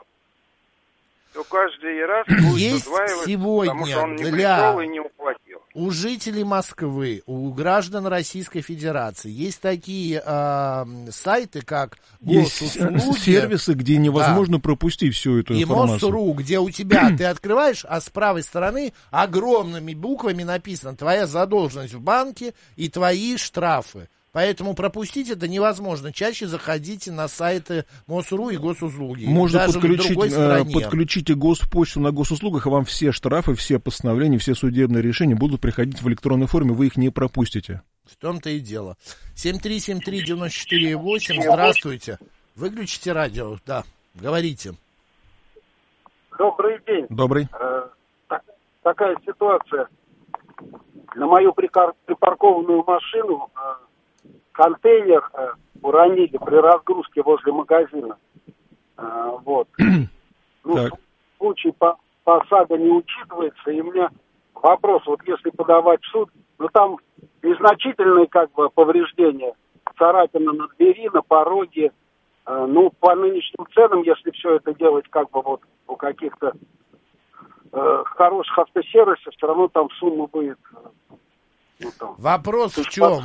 то каждый раз будет Есть удваиваться, сегодня потому что он не для... пришел и не уплатил. У жителей Москвы, у граждан Российской Федерации есть такие э, сайты, как госуслуги. Есть сервисы, где невозможно да. пропустить всю эту и информацию. И МОСРУ, где у тебя ты открываешь, а с правой стороны огромными буквами написано твоя задолженность в банке и твои штрафы. Поэтому пропустить это невозможно. Чаще заходите на сайты МОСРУ и госуслуги. Можно подключить, подключите госпочту на госуслугах, и вам все штрафы, все постановления, все судебные решения будут приходить в электронной форме, вы их не пропустите. В том-то и дело. семь три семь три девять четыре восемь, здравствуйте. Выключите радио, да, говорите. Добрый день. Добрый. Э, так, такая ситуация. На мою прикар- припаркованную машину... Э, контейнер э, уронили при разгрузке возле магазина. Э, вот. Ну, случай по, по ОСАГО не учитывается, и у меня вопрос, вот если подавать в суд, ну там незначительные как бы повреждения, царапина на двери, на пороге, э, ну по нынешним ценам, если все это делать как бы вот у каких-то э, хороших автосервисов, все равно там сумма будет. Э, ну, там, вопрос в чем?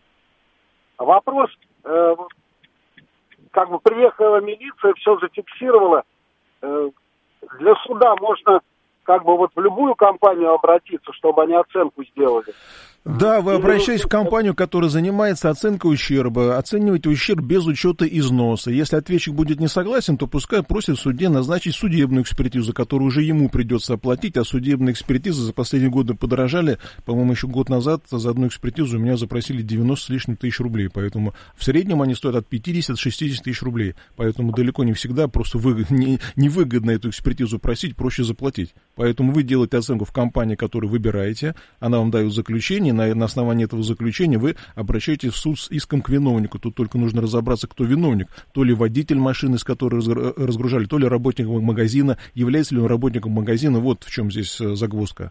Вопрос, э, как бы приехала милиция, все зафиксировала. Э, для суда можно как бы вот в любую компанию обратиться, чтобы они оценку сделали. Да, вы обращаетесь в компанию, которая занимается оценкой ущерба, оцениваете ущерб без учета износа. Если ответчик будет не согласен, то пускай просит в суде назначить судебную экспертизу, которую уже ему придется оплатить, а судебные экспертизы за последние годы подорожали. По-моему, еще год назад за одну экспертизу у меня запросили девяносто с лишним тысяч рублей, поэтому в среднем они стоят от пятьдесят до шестидесяти тысяч рублей, поэтому далеко не всегда просто вы, не, невыгодно эту экспертизу просить, проще заплатить. Поэтому вы делаете оценку в компании, которую выбираете, она вам дает заключение, На, на основании этого заключения вы обращаетесь в суд с иском к виновнику. Тут только нужно разобраться, кто виновник. То ли водитель машины, с которой разгружали, то ли работник магазина. Является ли он работником магазина? Вот в чем здесь загвоздка.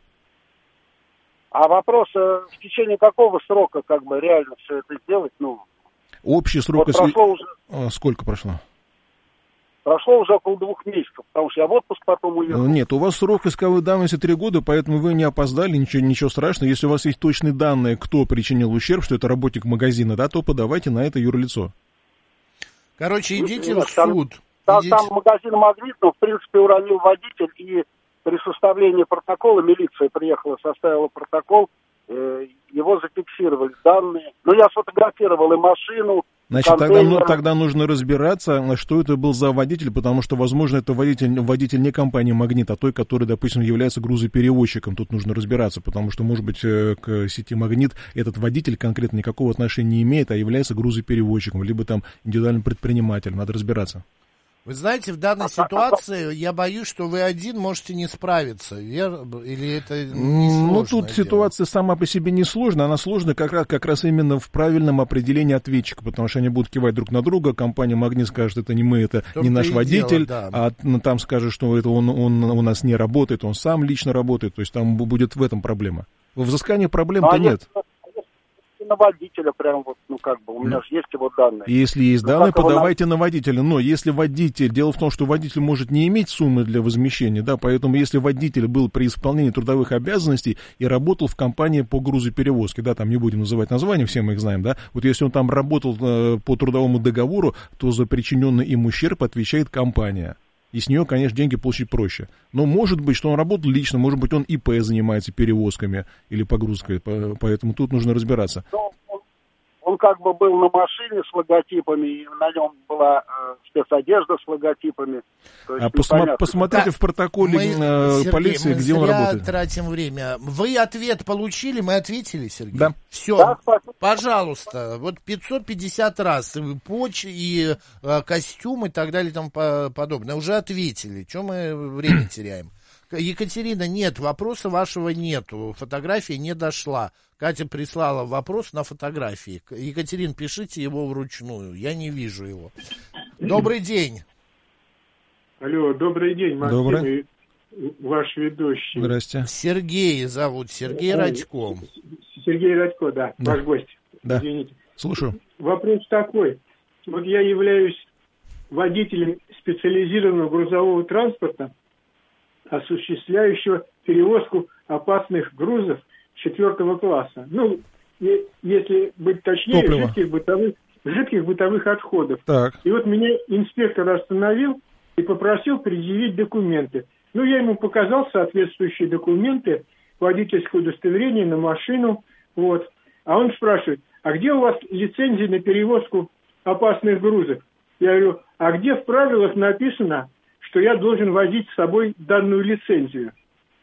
А вопрос, в течение какого срока как бы реально все это сделать? Ну, общий срок... Вот прошло уже... Сколько прошло? Прошло уже около двух месяцев, потому что я в отпуск потом уехал. Нет, у вас срок исковой давности три года, поэтому вы не опоздали, ничего, ничего страшного. Если у вас есть точные данные, кто причинил ущерб, что это работник магазина, да, то подавайте на это юрлицо. Короче, идите Нет, в суд. Там, идите... там магазин «Магнит», но, в принципе, уронил водитель, и при составлении протокола милиция приехала, составила протокол, э, его зафиксировали данные. Но я сфотографировал и машину. Значит, тогда, ну, тогда нужно разбираться, что это был за водитель, потому что, возможно, это водитель, водитель не компании «Магнит», а той, который, допустим, является грузоперевозчиком. Тут нужно разбираться, потому что, может быть, к сети «Магнит» этот водитель конкретно никакого отношения не имеет, а является грузоперевозчиком, либо там индивидуальным предпринимателем. Надо разбираться. Вы знаете, в данной ситуации я боюсь, что вы один можете не справиться, верно? Или это не сложно? Ну, тут дело? Ситуация сама по себе не сложная, она сложная как раз, как раз именно в правильном определении ответчика, потому что они будут кивать друг на друга, компания «Магнит» скажет, это не мы, это не наш водитель, дело, да. А там скажет, что это он, он у нас не работает, он сам лично работает, то есть там будет в этом проблема. В взыскании проблем-то а нет. На водителя прям вот, ну как бы, у меня же есть его данные. Если есть ну, данные, подавайте на... на водителя. Но если водитель, дело в том, что водитель может не иметь суммы для возмещения, да, поэтому если водитель был при исполнении трудовых обязанностей и работал в компании по грузоперевозке, да, там не будем называть названия, все мы их знаем, да, вот если он там работал э, по трудовому договору, то за причиненный им ущерб отвечает компания. И с нее, конечно, деньги получить проще. Но может быть, что он работал лично, может быть, он ИП занимается перевозками или погрузкой, поэтому тут нужно разбираться. Он, он как бы был на машине с логотипами, и на нем была э, спецодежда с логотипами. То есть, а посма- посмотрите да. в протоколе мы, э, Сергей, полиции, мы где он работает. Тратим время. Вы ответ получили, мы ответили, Сергей? Да. Все, да, пожалуйста, вот пятьсот пятьдесят раз, и поч, и э, костюм, и так далее, и тому подобное. Уже ответили, что мы время теряем? Екатерина, нет, вопроса вашего нету, фотография не дошла. Катя прислала вопрос на фотографии. Екатерин, пишите его вручную, я не вижу его. Добрый день. Алло, добрый день, Максим, добрый. Ваш ведущий. Здрасте. Сергей зовут, Сергей Радько. Сергей Радько, да, да. Ваш гость. Да, извините. Слушаю. Вопрос такой. Вот я являюсь водителем специализированного грузового транспорта, осуществляющего перевозку опасных грузов четвертого класса. Ну, и, если быть точнее, жидких бытовых, жидких бытовых отходов. Так. И вот меня инспектор остановил и попросил предъявить документы. Ну, я ему показал соответствующие документы, водительское удостоверение на машину, вот. А он спрашивает, а где у вас лицензия на перевозку опасных грузов? Я говорю, а где в правилах написано, что я должен возить с собой данную лицензию?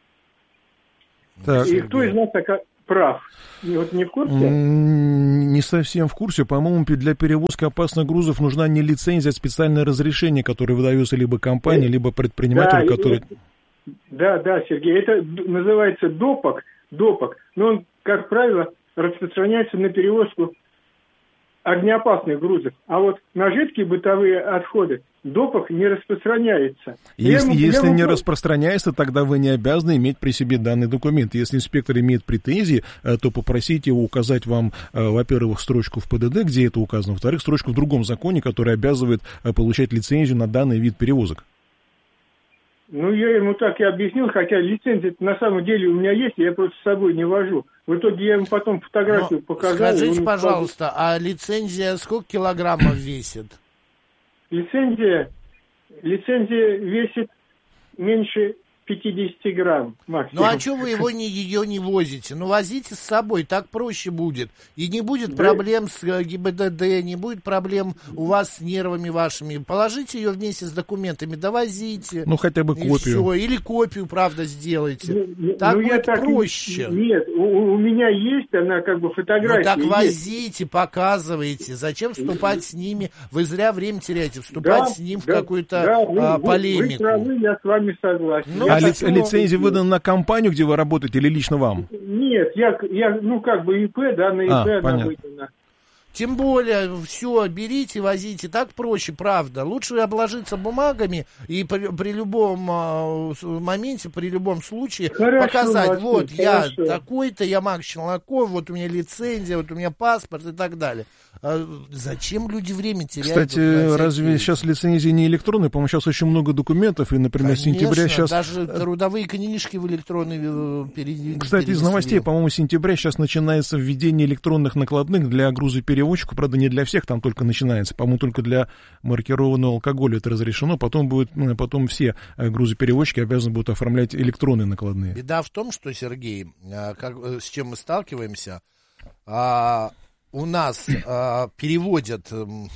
Так. И кто из нас так прав? Вот не в курсе? Не совсем в курсе. По-моему, для перевозки опасных грузов нужна не лицензия, а специальное разрешение, которое выдается либо компании, да, либо предпринимателю, да, который... Да, да, Сергей, это называется допак, допак, но он, как правило, распространяется на перевозку огнеопасных грузов. А вот на жидкие бытовые отходы допак не распространяется. Если, ему, если не ему... распространяется, тогда вы не обязаны иметь при себе данный документ. Если инспектор имеет претензии, то попросите его указать вам, во-первых, строчку в ПДД, где это указано, во-вторых, строчку в другом законе, который обязывает получать лицензию на данный вид перевозок. Ну, я ему так и объяснил, хотя лицензия на самом деле у меня есть, я просто с собой не вожу. В итоге я ему потом фотографию Но показал. Скажите, пожалуйста, сказал... а лицензия сколько килограммов весит? Лицензия, лицензия весит меньше пятьдесят грамм максимум. Ну а что вы его не, ее не возите? Ну возите с собой, так проще будет. И не будет проблем с ГИБДД, не будет проблем у вас с нервами вашими. Положите ее вместе с документами, довозите. Ну хотя бы копию. Все. Или копию, правда, сделайте. Ну, так ну, будет так проще. Нет, у, у меня есть, она как бы фотография. Ну так есть. возите, показывайте. Зачем вступать с ними? Вы зря время теряете, вступать да, с ним да, в какую-то да, а, вы, полемику. Вы правы, я с вами согласен. Ну, а лиц, лицензия выдана на компанию, где вы работаете, или лично вам? Нет, я, я ну как бы ИП, да, на ИП а, она понятно. выдана. Тем более, все, берите, возите, так проще, правда. Лучше обложиться бумагами и при, при любом а, моменте, при любом случае хорошо, показать, Максим, вот, хорошо. Я такой-то, я Макс Челноков, вот у меня лицензия, вот у меня паспорт и так далее. А зачем люди время теряют? Кстати, разве вещи? Сейчас лицензии не электронные? По-моему, сейчас очень много документов, и, например, Конечно, с сентября сейчас... даже трудовые книжки в электронные перенесли. Кстати, из новостей, по-моему, с сентября сейчас начинается введение электронных накладных для грузоперевозчиков, правда, не для всех, там только начинается, по-моему, только для маркированного алкоголя это разрешено, потом будет, потом все грузоперевозчики обязаны будут оформлять электронные накладные. Беда в том, что, Сергей, как, с чем мы сталкиваемся, у нас переводят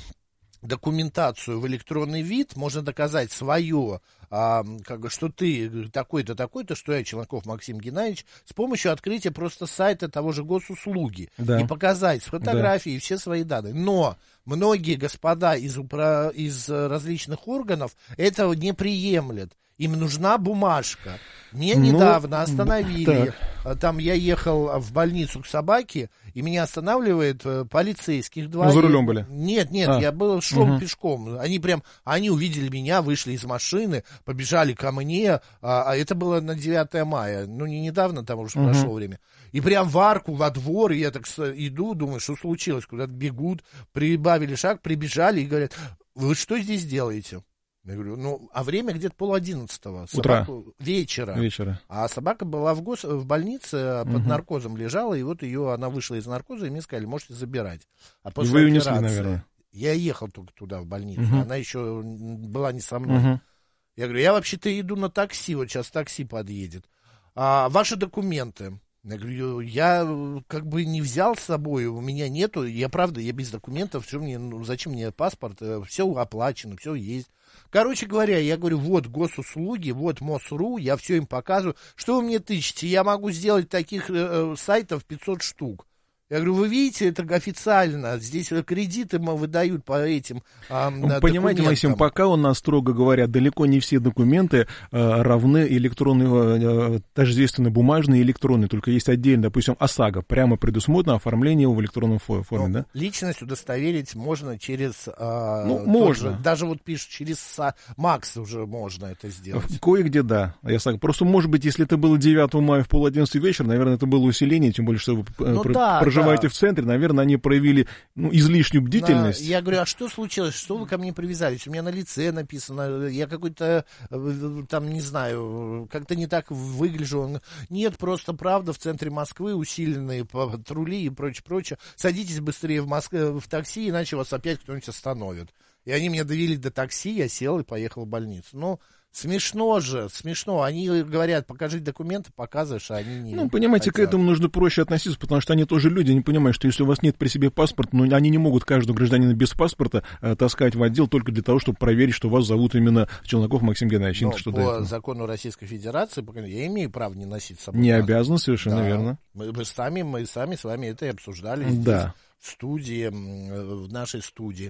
документацию в электронный вид, можно доказать свое, а, как, что ты такой-то, такой-то, что я Челноков Максим Геннадьевич, с помощью открытия просто сайта того же госуслуги. Да. И показать с фотографией да. все свои данные. Но многие господа из, упра... из различных органов этого не приемлят. Им нужна бумажка. Меня ну, недавно остановили. Так. Там я ехал в больницу к собаке, и меня останавливает полицейских два. Ну, за рулем были? Нет, нет, а. я был, шел угу. пешком. Они прям, они увидели меня, вышли из машины, побежали ко мне, а, а это было на девятое мая. Ну, не недавно, там уже угу. прошло время. И прям в арку, во двор, и я так иду, думаю, что случилось, куда-то бегут, прибавили шаг, прибежали и говорят, вы что здесь делаете? Я говорю, ну, а время где-то пол одиннадцатого. Утра. Вечера. Вечера. А собака была в, гос... в больнице, под угу. наркозом лежала, и вот ее, она вышла из наркоза, и мне сказали, можете забирать. А после и вы операции, унесли, наверное. Я ехал только туда, в больницу, угу. она еще была не со мной. Угу. Я говорю, я вообще-то иду на такси, вот сейчас такси подъедет. А ваши документы? Я говорю, я как бы не взял с собой, у меня нету, я правда, я без документов, все мне, ну, зачем мне паспорт, все оплачено, все есть. Короче говоря, я говорю, вот госуслуги, вот МОСРУ, я все им показываю. Что вы мне тычете? Я могу сделать таких э, сайтов пятьсот штук. Я говорю, вы видите, это официально, здесь кредиты выдают по этим а, Понимаете, документам. Максим, пока у нас, строго говоря, далеко не все документы а, равны электронные, а, тождественны бумажные и электронные, только есть отдельно, допустим, ОСАГО, прямо предусмотрено оформление его в электронном форме, ну, да? Личность удостоверить можно через... А, ну, можно. Тоже, даже вот пишут, через МАКС уже можно это сделать. Кое-где, да. ОСАГО. Просто, может быть, если это было девятого мая в пол одиннадцатого вечера, наверное, это было усиление, тем более, что вы ну, про- да, проживаете да. в центре, наверное, они проявили ну, излишнюю бдительность. На, я говорю, а что случилось? Что вы ко мне привязались? У меня на лице написано, я какой-то, там, не знаю, как-то не так выгляжу. Нет, просто правда, в центре Москвы усиленные патрули и прочее, прочее. Садитесь быстрее в, Москве, в такси, иначе вас опять кто-нибудь остановит. И они меня довели до такси, я сел и поехал в больницу. Ну, смешно же, смешно. Они говорят, покажи документы, показываешь, а они не Ну, понимаете, хотят. К этому нужно проще относиться, потому что они тоже люди, они понимают, что если у вас нет при себе паспорта, ну, они не могут каждого гражданина без паспорта э, таскать в отдел только для того, чтобы проверить, что вас зовут именно Челноков Максим Геннадьевич. Но что по закону Российской Федерации я имею право не носить с собой Не паспорт. обязан, совершенно да. верно. Мы, мы, сами, мы сами с вами это и обсуждали да. здесь, в студии, в нашей студии.